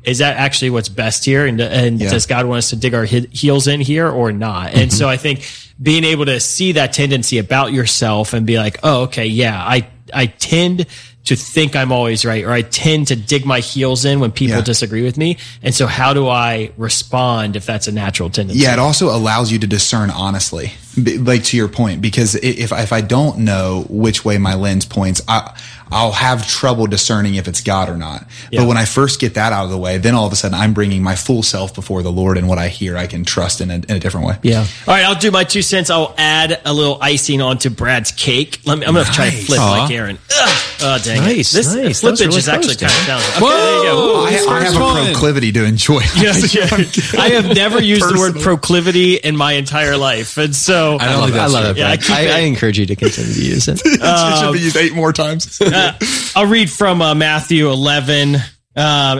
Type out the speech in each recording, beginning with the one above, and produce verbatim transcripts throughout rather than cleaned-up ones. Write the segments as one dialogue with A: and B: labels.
A: is that actually what's best here? And, and yeah. does God want us to dig our he- heels in here or not? And so I think being able to see that tendency about yourself and be like, oh, okay, yeah, I, I tend to think I'm always right, or I tend to dig my heels in when people yeah. disagree with me. And so how do I respond if that's a natural tendency?
B: Yeah, it also allows you to discern honestly, like to your point, because if, if I don't know which way my lens points, I, I'll have trouble discerning if it's God or not. Yeah. But when I first get that out of the way, then all of a sudden I'm bringing my full self before the Lord, and what I hear I can trust in a, in a different way.
A: Yeah. All right, I'll do my two cents. I'll add a little icing onto Brad's cake. Let me, I'm going to nice. try to flip Aww. like Aaron. Ugh. Oh, dang
C: nice,
A: it. This
C: nice.
A: flippage
C: really
A: is actually kind of challenging. Okay,
C: Whoa,
A: there you go.
B: I, I have fun. a proclivity to enjoy it.
A: Yeah, yeah. I have never used Personal. the word proclivity in my entire life. And so
C: I, I love, I love it.
A: Yeah,
C: I, I, I encourage you to continue to use it.
B: It um, should be used eight more times.
A: uh, I'll read from uh, Matthew eleven. Um,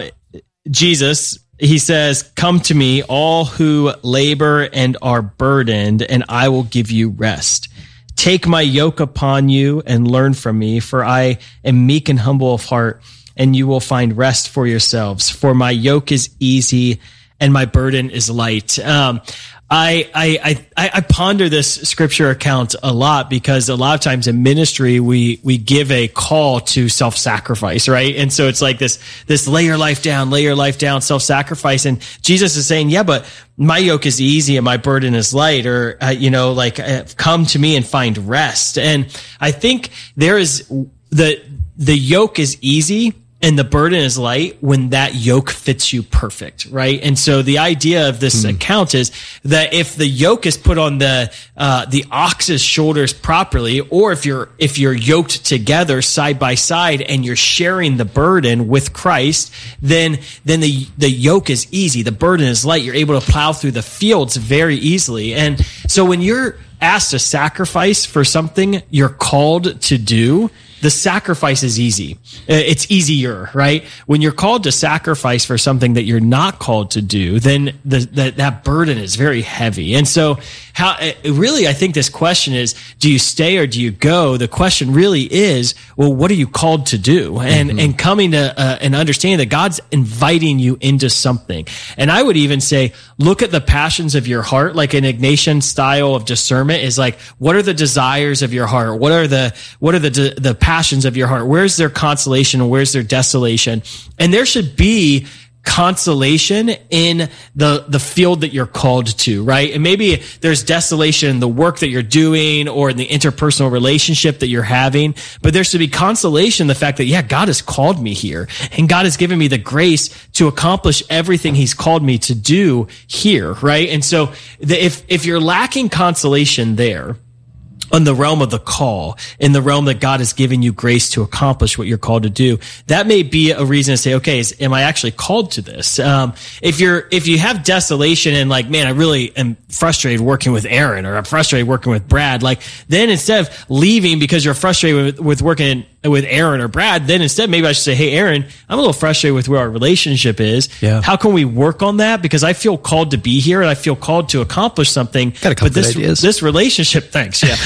A: Jesus, he says, "Come to me, all who labor and are burdened, and I will give you rest. Take my yoke upon you and learn from me, for I am meek and humble of heart, and you will find rest for yourselves. For my yoke is easy and my burden is light." Um, I, I, I, I ponder this scripture account a lot, because a lot of times in ministry, we, we give a call to self-sacrifice, right? And so it's like this, this lay your life down, lay your life down, self-sacrifice. And Jesus is saying, yeah, but my yoke is easy and my burden is light, or, uh, you know, like, uh, come to me and find rest. And I think there is the, the yoke is easy and the burden is light when that yoke fits you perfect, right? And so the idea of this mm. account is that if the yoke is put on the uh the ox's shoulders properly, or if you're if you're yoked together side by side and you're sharing the burden with Christ, then then the the yoke is easy, the burden is light. You're able to plow through the fields very easily. And so when you're asked to sacrifice for something you're called to do, the sacrifice is easy. It's easier, right? When you're called to sacrifice for something that you're not called to do, then the, the, that burden is very heavy. And so how, really, I think this question is, do you stay or do you go? The question really is, well, what are you called to do? And, mm-hmm. and coming to uh, an understanding that God's inviting you into something. And I would even say, look at the passions of your heart, like an Ignatian style of discernment is like, what are the desires of your heart? What are the, what are the, the passions of your heart? Where's their consolation and where's their desolation? And there should be consolation in the the field that you're called to, right? And maybe there's desolation in the work that you're doing or in the interpersonal relationship that you're having, but there should be consolation in the fact that, yeah, God has called me here and God has given me the grace to accomplish everything he's called me to do here, right? And so the, if if you're lacking consolation there, in the realm of the call, in the realm that God has given you grace to accomplish what you're called to do, that may be a reason to say, okay, is, am I actually called to this? Um, if you're, if you have desolation and like, man, I really am frustrated working with Aaron, or I'm frustrated working with Brad, like then instead of leaving because you're frustrated with, with working with Aaron or Brad, then instead maybe I should say, hey, Aaron, I'm a little frustrated with where our relationship is.
C: Yeah.
A: How can we work on that? Because I feel called to be here and I feel called to accomplish something.
C: Got a couple
A: but this,
C: good ideas.
A: This relationship, thanks. Yeah.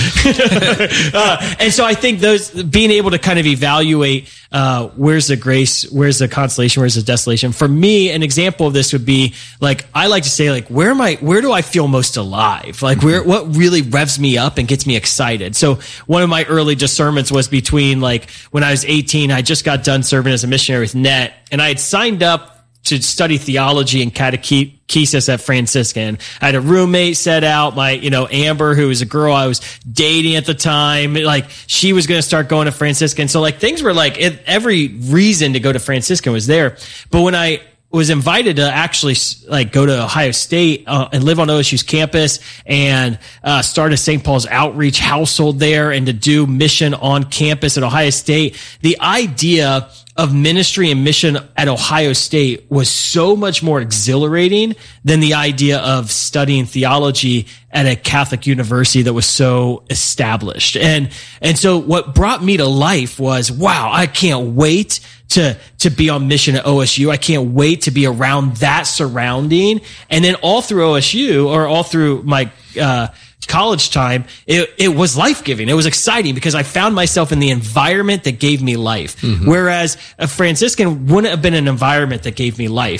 A: uh, and so I think those, being able to kind of evaluate, uh, where's the grace, where's the consolation, where's the desolation. For me, an example of this would be like, I like to say like, where am I, where do I feel most alive? Like where, what really revs me up and gets me excited? So one of my early discernments was between like, when I was eighteen, I just got done serving as a missionary with N E T, and I had signed up to study theology and catechesis at Franciscan. I had a roommate set out, my, you know, Amber, who was a girl I was dating at the time. Like, she was going to start going to Franciscan. So, like, things were like, it, every reason to go to Franciscan was there. But when I was invited to actually like go to Ohio State uh, and live on O S U's campus and uh, start a Saint Paul's outreach household there and to do mission on campus at Ohio State, the idea of ministry and mission at Ohio State was so much more exhilarating than the idea of studying theology at a Catholic university that was so established. And, and so what brought me to life was, wow, I can't wait to, to be on mission at O S U. I can't wait to be around that surrounding. And then all through O S U, or all through my, uh, college time, it, it was life-giving. It was exciting because I found myself in the environment that gave me life. Mm-hmm. Whereas a Franciscan wouldn't have been an environment that gave me life.